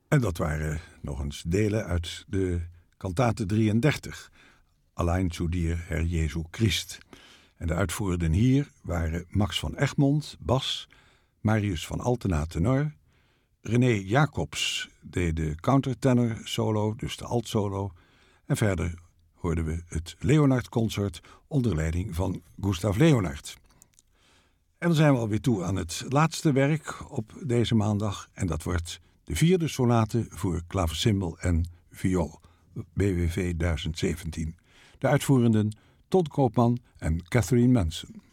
En dat waren nog eens delen uit de kantate 33, Allein zu dir, Herr Jesu Christ. En de uitvoerenden hier waren Max van Egmond, bas, Marius van Altena, tenor, René Jacobs deed de countertenor solo, dus de altsolo. En verder hoorden we het Leonard-concert onder leiding van Gustav Leonard. En dan zijn we alweer toe aan het laatste werk op deze maandag. En dat wordt de 4e sonate voor klaversymbal en viool, BWV 1017. De uitvoerenden Todd Koopman en Catherine Manson.